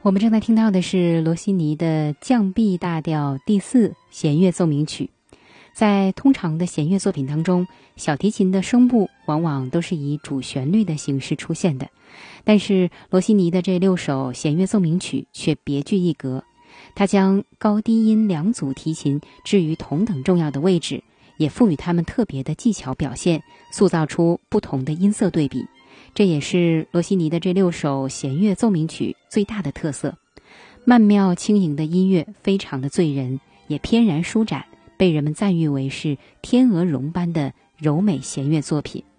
我们正在听到的是罗西尼的降 B 大调第4弦乐奏鸣曲。在通常的弦乐作品当中，小提琴的声部往往都是以主旋律的形式出现的，但是罗西尼的这6首弦乐奏鸣曲却别具一格，他将高低音2组提琴置于同等重要的位置，也赋予他们特别的技巧表现，塑造出不同的音色对比。这也是罗西尼的这6首弦乐奏鸣曲最大的特色。曼妙轻盈的音乐非常的醉人，也翩然舒展，被人们赞誉为是天鹅绒般的柔美弦乐作品。